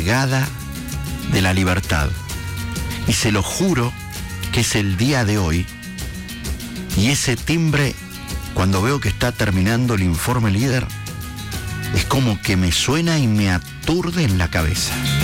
llegada de la libertad. Y se lo juro que es el día de hoy. Y ese timbre, cuando veo que está terminando el informe líder, es como que me suena y me aturde en la cabeza.